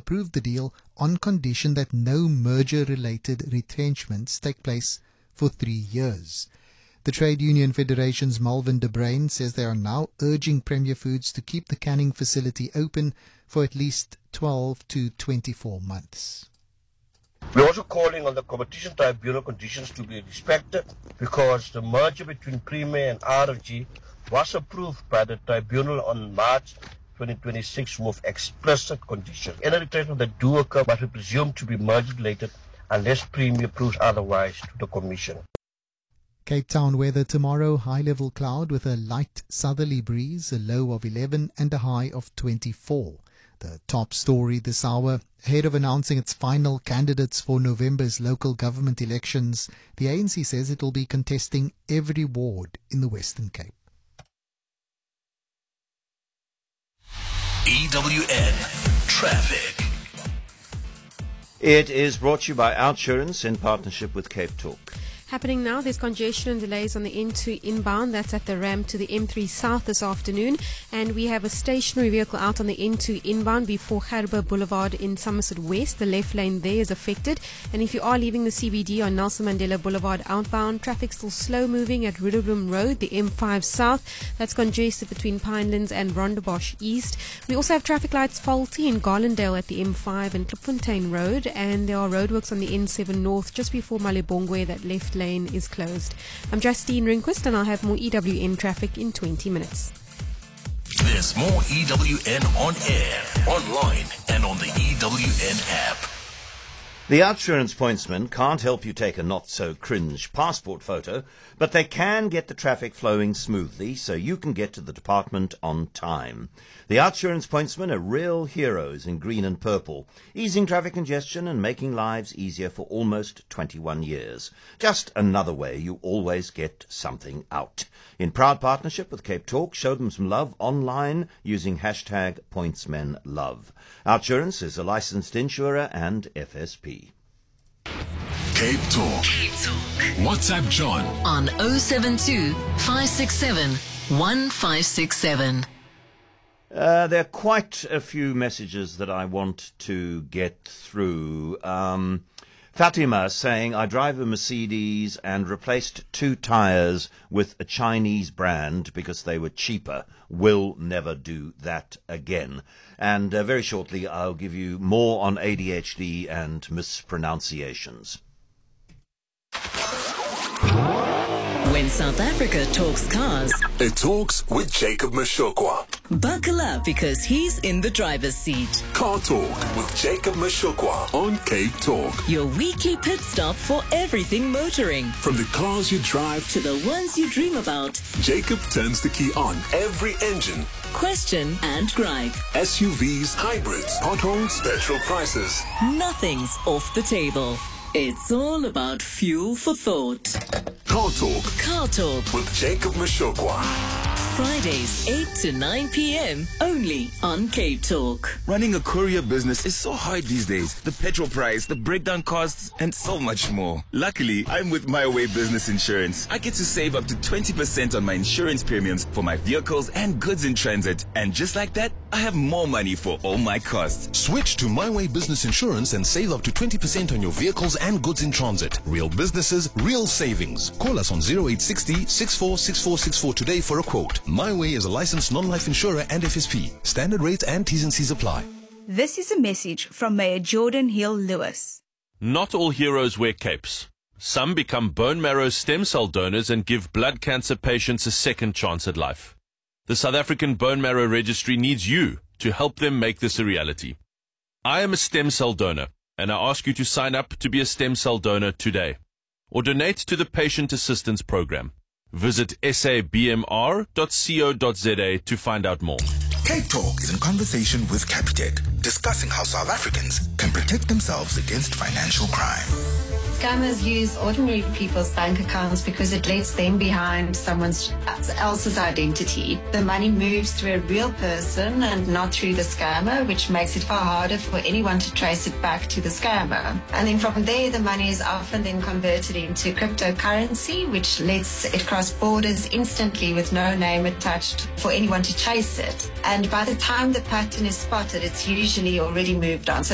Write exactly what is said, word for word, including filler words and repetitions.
approved the deal on condition that no merger-related retrenchments take place for three years. The Trade Union Federation's Malvin de Bruyn says they are now urging Premier Foods to keep the canning facility open for at least twelve to twenty-four months. We're also calling on the Competition Tribunal conditions to be respected because the merger between Premier and R F G was approved by the tribunal on March twenty twenty-six with explicit conditions. Any retrenchment that do occur must be presumed to be merger-related unless Premier proves otherwise to the Commission. Cape Town weather tomorrow, high-level cloud with a light southerly breeze, a low of eleven and a high of twenty-four. The top story this hour, ahead of announcing its final candidates for November's local government elections, the A N C says it will be contesting every ward in the Western Cape. E W N Traffic. It is brought to you by Outsurance in partnership with Cape Talk. Happening now, there's congestion and delays on the N two inbound. That's at the ramp to the M three South this afternoon. And we have a stationary vehicle out on the N two inbound before Gerber Boulevard in Somerset West. The left lane there is affected. And if you are leaving the C B D on Nelson Mandela Boulevard outbound, traffic still slow moving at Riddlebloom Road, the M five South. That's congested between Pinelands and Rondebosch East. We also have traffic lights faulty in Garlandale at the M five and Klipfontein Road. And there are roadworks on the N seven North just before Malibongwe. That left lane is closed. I'm Justine Rinquist and I'll have more E W N traffic in twenty minutes. There's more E W N on air, online and on the E W N app. The Outsurance pointsmen can't help you take a not-so-cringe passport photo, but they can get the traffic flowing smoothly so you can get to the department on time. The Outsurance pointsmen are real heroes in green and purple, easing traffic congestion and making lives easier for almost twenty-one years. Just another way you always get something out. In proud partnership with Cape Talk, show them some love online using hashtag PointsmenLove. Outsurance is a licensed insurer and F S P. Cape Talk. Cape Talk. WhatsApp John on oh seven two, five six seven, one five six seven. Uh, there are quite a few messages that I want to get through. Um, Fatima saying, I drive a Mercedes and replaced two tyres with a Chinese brand because they were cheaper. Will never do that again. And uh, very shortly I'll give you more on A D H D and mispronunciations. When South Africa talks cars, it talks with Jacob Mashokwa. Buckle up because he's in the driver's seat. Car Talk with Jacob Mashokwa on Cape Talk. Your weekly pit stop for everything motoring. From the cars you drive to the ones you dream about, Jacob turns the key on every engine. Question and gripe. S U Vs, hybrids, potholes, petrol prices. Nothing's off the table. It's all about fuel for thought. Car Talk. Car Talk with Jacob Mashokwa. Fridays, eight to nine p.m. only on Cape Talk. Running a courier business is so hard these days. The petrol price, the breakdown costs, and so much more. Luckily, I'm with My Way Business Insurance. I get to save up to twenty percent on my insurance premiums for my vehicles and goods in transit. And just like that, I have more money for all my costs. Switch to My Way Business Insurance and save up to twenty percent on your vehicles and goods in transit. Real businesses, real savings. Call us on zero eight six zero, six four six four six four today for a quote. My Way is a licensed non-life insurer and F S P. Standard rates and T's and C's apply. This is a message from Mayor Jordan Hill-Lewis. Not all heroes wear capes. Some become bone marrow stem cell donors and give blood cancer patients a second chance at life. The South African Bone Marrow Registry needs you to help them make this a reality. I am a stem cell donor, and I ask you to sign up to be a stem cell donor today, or donate to the Patient Assistance Program. Visit s a b m r dot co dot z a to find out more. Cape Talk is in conversation with Capitec, discussing how South Africans can protect themselves against financial crime. Scammers use ordinary people's bank accounts because it lets them behind someone else's identity. The money moves through a real person and not through the scammer, which makes it far harder for anyone to trace it back to the scammer. And then from there, the money is often then converted into cryptocurrency, which lets it cross borders instantly with no name attached for anyone to chase it. And by the time the pattern is spotted, it's usually already moved on. So